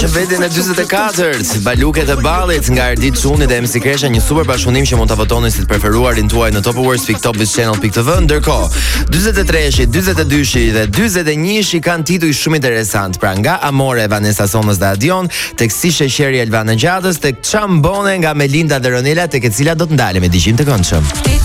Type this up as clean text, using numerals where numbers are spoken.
Që veten e 44 Baluket e ballit nga Erdit Çuni dhe MC Kresha, një super bashkëpunim që mund ta votoni si të preferuarin tuaj në Top Awards .top.channel.tv. Ndërkohë, 42-shi, 42-shi dhe 41-shi kanë tituj shumë interesant. Pra nga Amore Vanessa Somës dhe Adion, tek Si Sheqeri Elvana Gjatës, tek Çambone nga Melinda dhe Ronela, tek e cila do të ndalemi 200 të këndshëm.